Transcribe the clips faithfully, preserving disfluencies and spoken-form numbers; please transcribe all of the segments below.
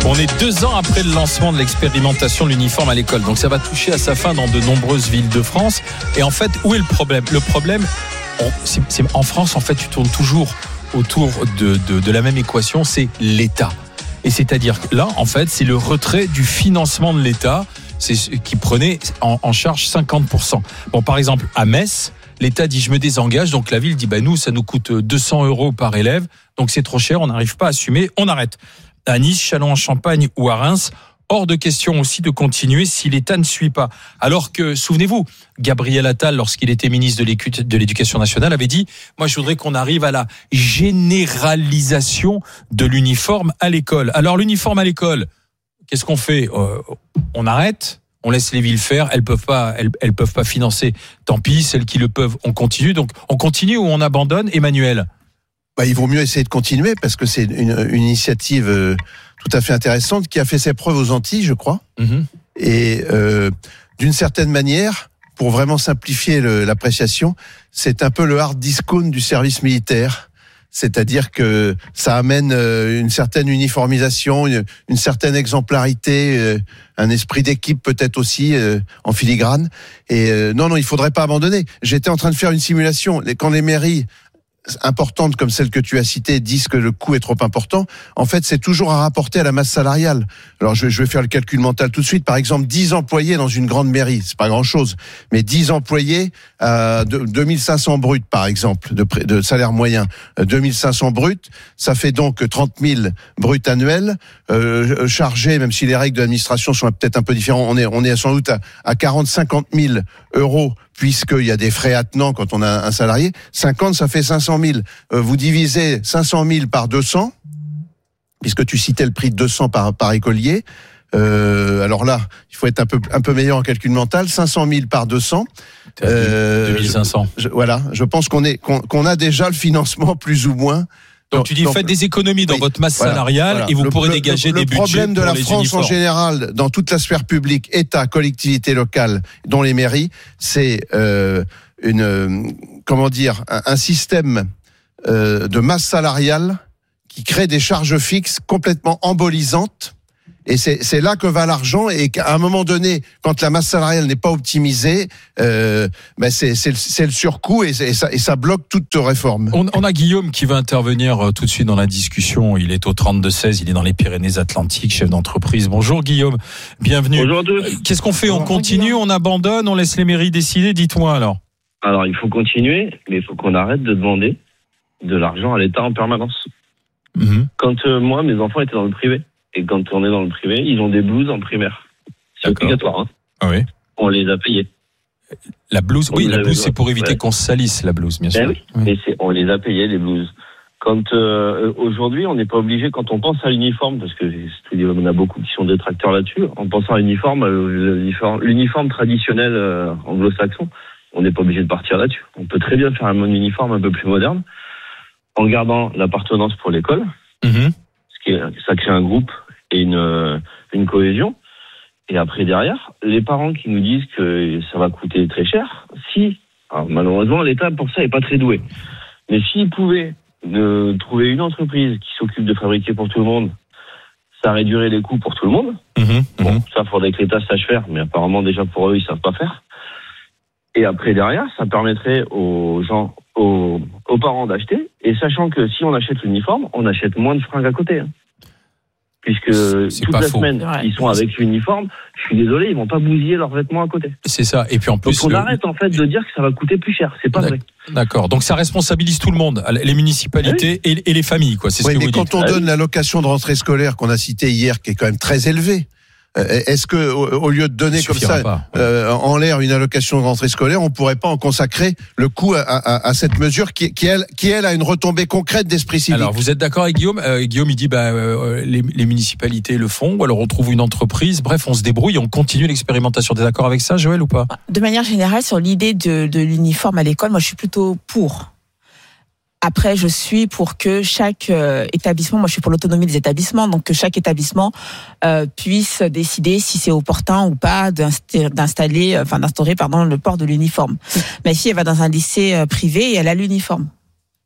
On est deux ans après le lancement de l'expérimentation de l'uniforme à l'école. Donc ça va toucher à sa fin dans de nombreuses villes de France. Et en fait, où est le problème ? Le problème, on, c'est, c'est, en France, en fait, tu tournes toujours autour de, de, de la même équation, c'est l'État. Et c'est-à-dire que là, en fait, c'est le retrait du financement de l'État, c'est qui prenait en, en charge cinquante pour cent. Bon, par exemple, à Metz, l'État dit je me désengage, donc la ville dit bah nous ça nous coûte deux cents euros par élève, donc c'est trop cher, on n'arrive pas à assumer, on arrête. À Nice, Châlons-en-Champagne ou à Reims, hors de question aussi de continuer si l'État ne suit pas. Alors que, souvenez-vous, Gabriel Attal, lorsqu'il était ministre de l'Éducation nationale, avait dit « Moi, je voudrais qu'on arrive à la généralisation de l'uniforme à l'école. » Alors, l'uniforme à l'école, qu'est-ce qu'on fait ? euh, On arrête ? On laisse les villes faire, elles peuvent pas, elles, elles peuvent pas financer. Tant pis, celles qui le peuvent, on continue. Donc, on continue ou on abandonne, Emmanuel ? Bah, il vaut mieux essayer de continuer parce que c'est une, une initiative euh, tout à fait intéressante qui a fait ses preuves aux Antilles, je crois. Mmh. Et euh, d'une certaine manière, pour vraiment simplifier le, l'appréciation, c'est un peu le hard discount du service militaire. C'est-à-dire que ça amène euh, une certaine uniformisation, une, une certaine exemplarité, euh, un esprit d'équipe peut-être aussi euh, en filigrane. Et euh, non, non, il faudrait pas abandonner. J'étais en train de faire une simulation. Quand les mairies importantes comme celle que tu as citée disent que le coût est trop important, en fait c'est toujours à rapporter à la masse salariale. Alors je vais, je vais faire le calcul mental tout de suite. Par exemple, dix employés dans une grande mairie, c'est pas grand chose, mais dix employés à deux mille cinq cents bruts par exemple, de, de salaire moyen, deux mille cinq cents bruts, ça fait donc trente mille bruts annuels, euh, chargés, même si les règles de l'administration sont peut-être un peu différentes, on est, on est sans doute à, à quarante à cinquante mille euros puisqu'il y a des frais attenants quand on a un salarié. cinquante, ça fait cinq cent mille. Euh, vous divisez cinq cent mille par deux cents, puisque tu citais le prix de deux cents par, par écolier. Euh, alors là, il faut être un peu, un peu meilleur en calcul mental. cinq cent mille par deux cents. Euh, deux mille cinq cents. Je, je, voilà, je pense qu'on, est, qu'on, qu'on a déjà le financement plus ou moins. Donc, donc tu dis donc, faites des économies dans oui, votre masse voilà, salariale voilà. et vous le, pourrez le, dégager le, des budgets pour les Le problème de la France uniformes. en général, dans toute la sphère publique, État, collectivités locales, dont les mairies, c'est euh, une euh, comment dire un, un système euh, de masse salariale qui crée des charges fixes complètement embolisantes. Et c'est, c'est là que va l'argent, et qu'à un moment donné, quand la masse salariale n'est pas optimisée, euh, ben c'est, c'est, le, c'est le surcoût et, et, ça, et ça bloque toute réforme. On, on a Guillaume qui va intervenir tout de suite dans la discussion. Il est au trente-deux seize, il est dans les Pyrénées-Atlantiques, chef d'entreprise. Bonjour Guillaume, bienvenue. Bonjour à tous. Qu'est-ce qu'on fait ? On continue, on abandonne, on laisse les mairies décider ? Dites-moi alors. Alors il faut continuer, mais il faut qu'on arrête de demander de l'argent à l'État en permanence. Mmh. Quand euh, moi, mes enfants étaient dans le privé, et quand on est dans le privé, ils ont des blouses en primaire. C'est D'accord. obligatoire. Hein. Ah oui. On les a payées. La blouse, on oui, la blouse, c'est pour éviter ouais. qu'on se salisse, la blouse, bien ben sûr. Oui, oui. Mais c'est, on les a payées, les blouses. Quand euh, aujourd'hui, on n'est pas obligé, quand on pense à l'uniforme, parce que on a beaucoup qui sont détracteurs là-dessus, en pensant à l'uniforme, l'uniforme, l'uniforme traditionnel euh, anglo-saxon, on n'est pas obligé de partir là-dessus. On peut très bien faire un uniforme un peu plus moderne, en gardant l'appartenance pour l'école, mmh. ce qui est, ça crée un groupe et une, une cohésion. Et après, derrière, les parents qui nous disent que ça va coûter très cher, si, alors malheureusement, l'État, pour ça, n'est pas très doué. Mais s'ils pouvaient euh, trouver une entreprise qui s'occupe de fabriquer pour tout le monde, ça réduirait les coûts pour tout le monde. Mmh, bon, mmh. ça, il faudrait que l'État sache faire, mais apparemment, déjà, pour eux, ils ne savent pas faire. Et après, derrière, ça permettrait aux gens, aux, aux parents d'acheter, et sachant que si on achète l'uniforme, on achète moins de fringues à côté. Hein. Puisque c'est toute la faux. semaine, ouais. ils sont avec l'uniforme, je suis désolé, ils vont pas bousiller leurs vêtements à côté. C'est ça, et puis en plus... Donc on le... arrête en fait de dire que ça va coûter plus cher, c'est pas D'accord. vrai. D'accord, donc ça responsabilise tout le monde, les municipalités oui. et, et les familles, quoi. C'est oui, ce que mais vous quand dites. on ah, donne oui. l'allocation de rentrée scolaire qu'on a citée hier, qui est quand même très élevée, est-ce que au lieu de donner comme ça pas, ouais. euh, en l'air une allocation de rentrée scolaire, on pourrait pas en consacrer le coût à, à, à cette mesure qui, qui elle, qui elle a une retombée concrète d'esprit civique. Alors vous êtes d'accord avec Guillaume euh, Guillaume il dit bah euh, les, les municipalités le font, ou alors on trouve une entreprise. Bref, on se débrouille, on continue l'expérimentation. T'es d'accord avec ça, Joël, ou pas ? De manière générale, sur l'idée de, de l'uniforme à l'école, moi je suis plutôt pour. Après, je suis pour que chaque euh, établissement, moi je suis pour l'autonomie des établissements, donc que chaque établissement euh, puisse décider si c'est opportun ou pas d'installer, enfin d'instaurer pardon le port de l'uniforme. Ma fille, elle va dans un lycée privé et elle a l'uniforme.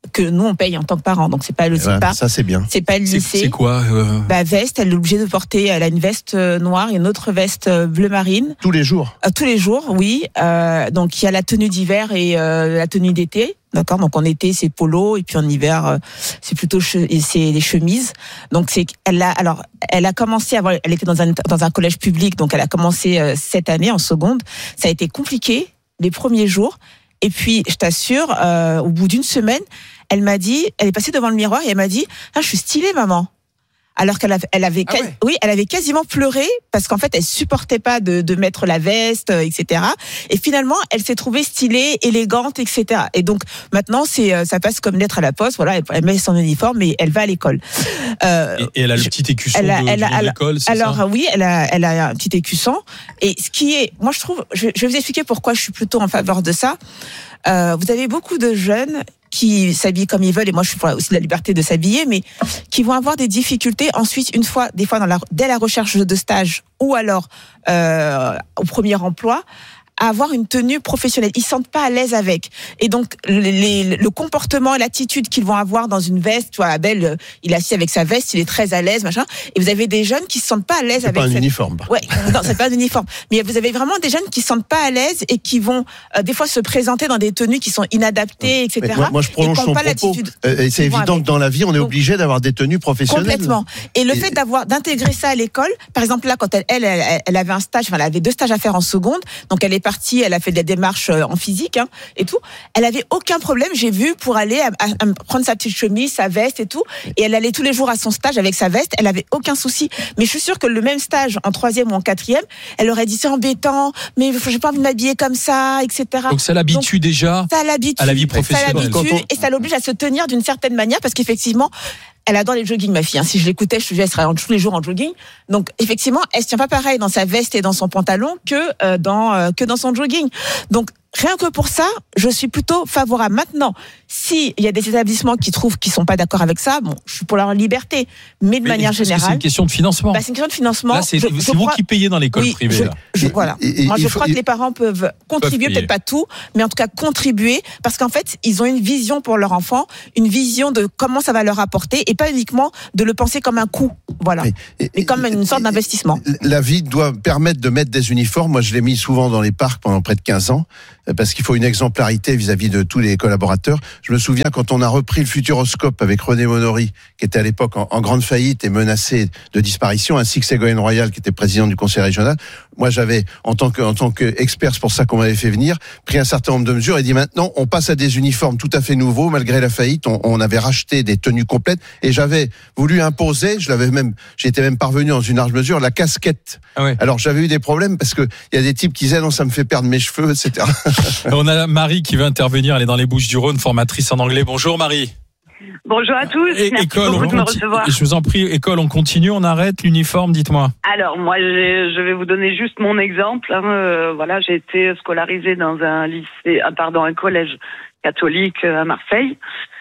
que nous on paye en tant que parents. Donc c'est pas le c'est ouais, pas ça c'est bien. C'est pas le c'est, lycée. C'est quoi euh... Bah veste, elle est obligée de porter. Elle a une veste noire et une autre veste bleu marine. Tous les jours. Euh, tous les jours, oui. Euh, donc il y a la tenue d'hiver et euh, la tenue d'été. D'accord, donc en été c'est polo et puis en hiver euh, c'est plutôt che- c'est les chemises. Donc c'est elle a alors elle a commencé à avoir, elle était dans un dans un collège public, donc elle a commencé euh, cette année en seconde. Ça a été compliqué les premiers jours et puis je t'assure euh, au bout d'une semaine, elle m'a dit, elle est passée devant le miroir et elle m'a dit "Ah, je suis stylée maman." Alors qu'elle avait, elle avait, ah ouais. oui, elle avait quasiment pleuré parce qu'en fait, elle supportait pas de, de mettre la veste, et cetera. Et finalement, elle s'est trouvée stylée, élégante, et cetera. Et donc maintenant, c'est, ça passe comme lettre à la poste. Voilà, elle, elle met son uniforme et elle va à l'école. Euh, et, et elle a le petit écusson elle a, de, elle a, de l'école, c'est alors ça oui, elle a, elle a un petit écusson. Et ce qui est, moi je trouve, je, je vais vous expliquer pourquoi je suis plutôt en faveur de ça. Euh, vous avez beaucoup de jeunes qui s'habillent comme ils veulent, et moi je suis pour aussi la liberté de s'habiller, mais qui vont avoir des difficultés ensuite, une fois, des fois dans la, dès la recherche de stage ou alors euh, au premier emploi, à avoir une tenue professionnelle. Ils se sentent pas à l'aise avec. Et donc, les, les, le comportement et l'attitude qu'ils vont avoir dans une veste, tu vois, Abel, il est assis avec sa veste, il est très à l'aise, machin. Et vous avez des jeunes qui se sentent pas à l'aise c'est avec pas un cette... uniforme. Ouais, non, c'est pas un uniforme. Mais vous avez vraiment des jeunes qui se sentent pas à l'aise et qui vont, euh, des fois, se présenter dans des tenues qui sont inadaptées, et cetera. Moi, moi, je prolonge son propos. Euh, et c'est évident que dans la vie, on est donc, obligé d'avoir des tenues professionnelles. Complètement. Et le et... fait d'avoir, d'intégrer ça à l'école, par exemple, là, quand elle, elle, elle, elle avait un stage, enfin, elle avait deux stages à faire en seconde. Donc, elle est partie, elle a fait des démarches en physique hein, et tout. Elle avait aucun problème, j'ai vu, pour aller à, à, à prendre sa petite chemise, sa veste et tout. Et elle allait tous les jours à son stage avec sa veste. Elle avait aucun souci. Mais je suis sûre que le même stage en troisième ou en quatrième, elle aurait dit c'est embêtant, mais j'ai pas envie de m'habiller comme ça, et cetera. Donc ça l'habitue Donc, déjà ça l'habitue, à la vie professionnelle. Ça l'habitue on... et ça l'oblige à se tenir d'une certaine manière parce qu'effectivement, elle adore les jogging, ma fille. Hein. Si je l'écoutais, je te dis, elle serait tous les jours en jogging. Donc, effectivement, elle se tient pas pareil dans sa veste et dans son pantalon que euh, dans euh, que dans son jogging. Donc, rien que pour ça, je suis plutôt favorable. Maintenant, s'il y a des établissements qui trouvent qu'ils sont pas d'accord avec ça, bon, je suis pour leur liberté. Mais de mais manière générale, c'est une question de financement. Bah, c'est une question de financement. Là, c'est, je, c'est je vous crois... qui payez dans l'école oui, privée. Je, là. je, voilà. Et, et, Moi, je faut, crois il... que les parents peuvent contribuer, peuvent peut-être pas tout, mais en tout cas contribuer, parce qu'en fait, ils ont une vision pour leur enfant, une vision de comment ça va leur apporter, et pas uniquement de le penser comme un coût, voilà, et, et, mais comme une sorte d'investissement. La vie doit permettre de mettre des uniformes. Moi, je l'ai mis souvent dans les parcs pendant près de quinze ans, parce qu'il faut une exemplarité vis-à-vis de tous les collaborateurs. Je me souviens quand on a repris le Futuroscope avec René Monory, qui était à l'époque en, en grande faillite et menacé de disparition, ainsi que Ségolène Royal, qui était président du conseil régional. Moi, j'avais, en tant que, en tant qu'expert, c'est pour ça qu'on m'avait fait venir, pris un certain nombre de mesures et dit maintenant, on passe à des uniformes tout à fait nouveaux, malgré la faillite. On, on avait racheté des tenues complètes et j'avais voulu imposer, je l'avais même, j'étais même parvenu dans une large mesure, la casquette. Ah ouais. Alors, j'avais eu des problèmes parce que il y a des types qui disaient non, ça me fait perdre mes cheveux, et cetera. On a Marie qui veut intervenir, elle est dans les Bouches-du-Rhône, formatrice en anglais. Bonjour Marie. Bonjour à tous, et, merci école, beaucoup de me conti- recevoir. Je vous en prie, école, on continue, on arrête, l'uniforme, dites-moi. Alors, moi, j'ai, je vais vous donner juste mon exemple. Hein. Euh, voilà, j'ai été scolarisée dans un lycée, ah, pardon, un collège catholique à Marseille,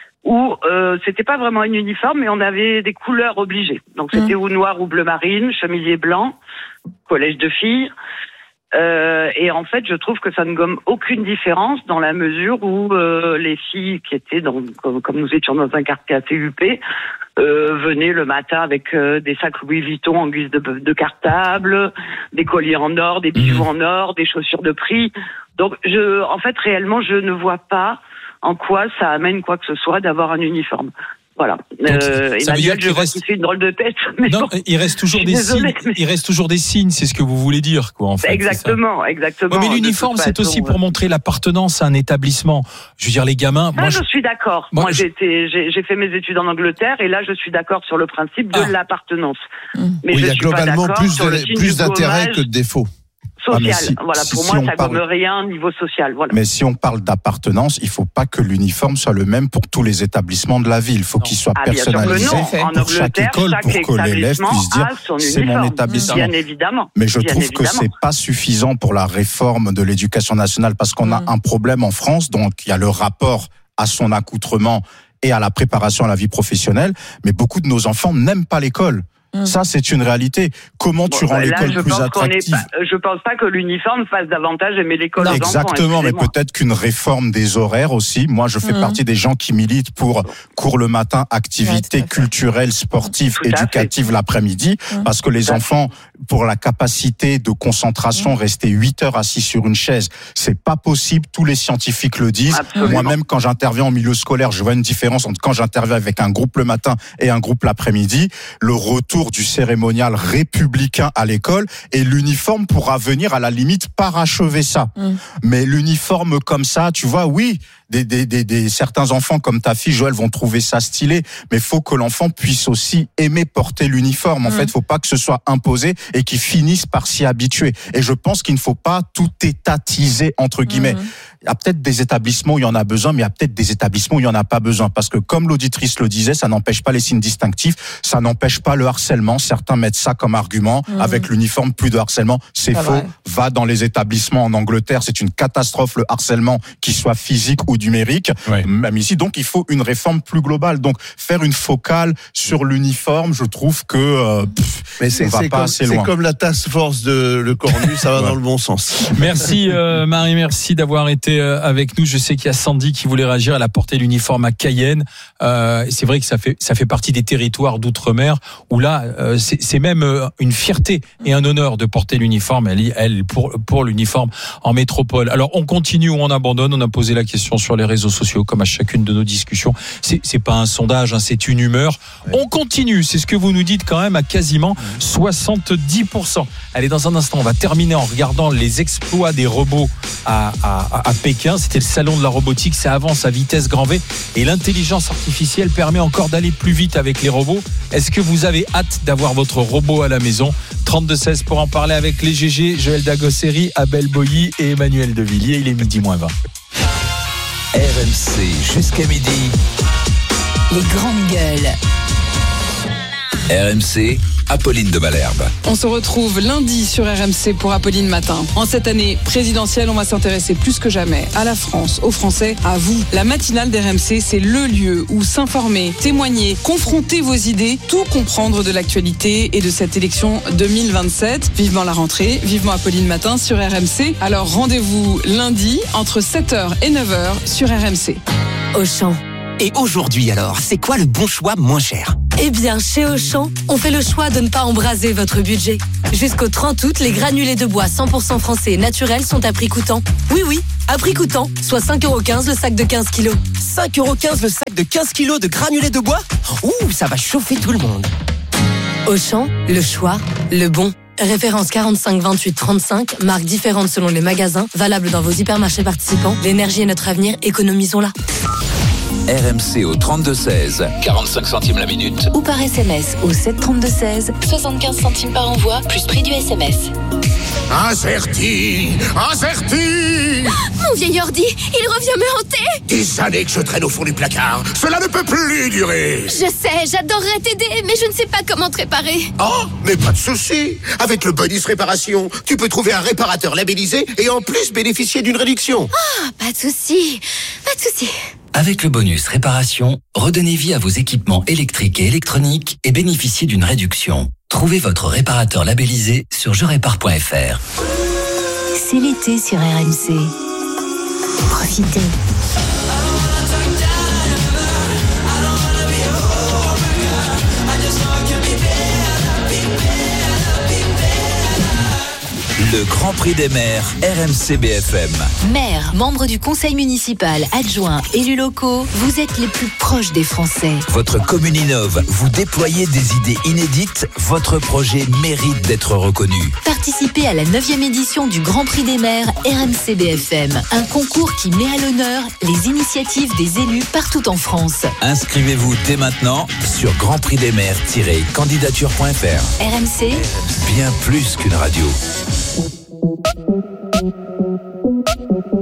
où euh, c'était pas vraiment un uniforme, mais on avait des couleurs obligées. Donc, c'était mmh. ou noir ou bleu marine, chemisier blanc, collège de filles. Euh, et en fait, je trouve que ça ne gomme aucune différence dans la mesure où euh, les filles qui étaient, dans, comme, comme nous étions dans un quartier A T U P, euh, venaient le matin avec euh, des sacs Louis Vuitton en guise de, de cartable, des colliers en or, des bijoux en or, des chaussures de prix. Donc, je, en fait, réellement, je ne vois pas en quoi ça amène quoi que ce soit d'avoir un uniforme. Voilà. Donc, euh, Emmanuel, je vois reste... qu'il fait une drôle de tête. Mais non, bon, il reste toujours des désolée, signes. Mais... Il reste toujours des signes, c'est ce que vous voulez dire, quoi, en fait. Exactement, exactement. Ouais, mais l'uniforme, c'est façon, aussi pour ouais. montrer l'appartenance à un établissement. Je veux dire, les gamins. Ça, moi, je, je suis d'accord. Moi, moi j'ai, été, j'ai, j'ai fait mes études en Angleterre et là, je suis d'accord sur le principe de ah. l'appartenance. Mmh. Mais oui, je il y a suis globalement pas plus, de, plus d'intérêt que de défaut. Social. Ah, si, voilà, si, pour si moi, ça parle... gomme rien niveau social. Voilà. Mais si on parle d'appartenance, il ne faut pas que l'uniforme soit le même pour tous les établissements de la ville. Il faut non. qu'il soit ah, personnalisé en pour chaque école, chaque pour que l'élève puisse dire c'est mon établissement. Bien évidemment. Mais je bien trouve évidemment. que c'est pas suffisant pour la réforme de l'éducation nationale parce qu'on mmh. a un problème en France. Donc il y a le rapport à son accoutrement et à la préparation à la vie professionnelle. Mais beaucoup de nos enfants n'aiment pas l'école. Mmh. Ça, c'est une réalité. Comment bon, tu rends bah, l'école là, plus attractive? Pas, Je pense pas que l'uniforme fasse davantage aimer l'école aux enfants. Exactement, mais peut-être qu'une réforme des horaires aussi. Moi, je fais mmh. partie des gens qui militent pour cours le matin, activités ouais, culturelles, sportives, tout éducatives l'après-midi, mmh. parce que les tout enfants, pour la capacité de concentration, mmh. rester huit heures assis sur une chaise, c'est pas possible. Tous les scientifiques le disent. Absolument. Moi-même, quand j'interviens en milieu scolaire, je vois une différence entre quand j'interviens avec un groupe le matin et un groupe l'après-midi. Le retour du cérémonial républicain à l'école et l'uniforme pourra venir à la limite parachever ça. Mmh. Mais l'uniforme comme ça, tu vois, oui, des, des, des, des, certains enfants comme ta fille Joël vont trouver ça stylé, mais faut que l'enfant puisse aussi aimer porter l'uniforme. En mmh. fait, faut pas que ce soit imposé et qu'il finisse par s'y habituer. Et je pense qu'il ne faut pas tout étatiser, entre guillemets. Mmh. Il y a peut-être des établissements où il y en a besoin, mais il y a peut-être des établissements où il y en a pas besoin. Parce que comme l'auditrice le disait, ça n'empêche pas les signes distinctifs, ça n'empêche pas le harcèlement. Certains mettent ça comme argument. Mmh. Avec l'uniforme, plus de harcèlement. C'est pas faux. Vrai. Va dans les établissements en Angleterre, c'est une catastrophe le harcèlement, qu'il soit physique ou numérique. Ouais. Même ici, donc il faut une réforme plus globale. Donc faire une focale sur l'uniforme, je trouve que euh, pff, mais c'est, on va c'est pas comme, assez c'est loin. comme la task force de Le Cornu, ça va ouais. dans le bon sens. Merci euh, Marie, merci d'avoir été avec nous. Je sais qu'il y a Sandy qui voulait réagir. Elle a porté l'uniforme à Cayenne. Euh, c'est vrai que ça fait ça fait partie des territoires d'outre-mer où là, euh, c'est, c'est même une fierté et un honneur de porter l'uniforme. Elle, elle pour pour l'uniforme en métropole. Alors on continue ou on abandonne. On a posé la question sur les réseaux sociaux, comme à chacune de nos discussions. C'est c'est pas un sondage, hein, c'est une humeur. Ouais. On continue. C'est ce que vous nous dites quand même à quasiment soixante-dix pour cent. Allez, dans un instant, on va terminer en regardant les exploits des robots à à, à Pékin. C'était le salon de la robotique, ça avance à vitesse grand V et l'intelligence artificielle permet encore d'aller plus vite avec les robots. Est-ce que vous avez hâte d'avoir votre robot à la maison? trente-deux seize pour en parler avec les G G, Joël Dagosseri, Abel Boilly et Emmanuel Devilliers. Il est midi moins vingt. R M C jusqu'à midi. Les grandes gueules. R M C, Apolline de Malherbe. On se retrouve lundi sur R M C pour Apolline Matin. En cette année présidentielle, on va s'intéresser plus que jamais à la France, aux Français, à vous. La matinale d'R M C, c'est le lieu où s'informer, témoigner, confronter vos idées, tout comprendre de l'actualité et de cette élection deux mille vingt-sept. Vivement la rentrée, vivement Apolline Matin sur R M C. Alors rendez-vous lundi entre sept heures et neuf heures sur R M C. Auchan. Et aujourd'hui alors, c'est quoi le bon choix moins cher ? Eh bien, chez Auchan, on fait le choix de ne pas embraser votre budget. Jusqu'au trente août, les granulés de bois cent pour cent français et naturels sont à prix coûtant. Oui, oui, à prix coûtant, soit cinq euros quinze le sac de quinze kilos. cinq euros quinze le sac de quinze kilos de granulés de bois ? Ouh, ça va chauffer tout le monde. Auchan, le choix, le bon. Référence quarante-cinq vingt-huit trente-cinq, marques différentes selon les magasins, valable dans vos hypermarchés participants. L'énergie est notre avenir, économisons-la. R M C au trente-deux seize, quarante-cinq centimes la minute. Ou par S M S au sept trente-deux seize, soixante-quinze centimes par envoi, plus prix du S M S. Incerti, incerti. Mon vieil ordi, il revient me hanter. Des années que je traîne au fond du placard, cela ne peut plus durer. Je sais, j'adorerais t'aider, mais je ne sais pas comment te réparer. Oh, mais pas de souci. Avec le bonus réparation, tu peux trouver un réparateur labellisé et en plus bénéficier d'une réduction. Ah, pas de souci, pas de souci. Avec le bonus réparation, redonnez vie à vos équipements électriques et électroniques et bénéficiez d'une réduction. Trouvez votre réparateur labellisé sur je répare point f r. C'est l'été sur R M C. Profitez. Le Grand Prix des maires, R M C B F M. Maires, membres du conseil municipal, adjoints, élus locaux, vous êtes les plus proches des Français. Votre commune innove, vous déployez des idées inédites, votre projet mérite d'être reconnu. Participez à la neuvième édition du Grand Prix des maires R M C B F M, un concours qui met à l'honneur les initiatives des élus partout en France. Inscrivez-vous dès maintenant sur grand prix des maires tiret candidature point f r. R M C, bien plus qu'une radio.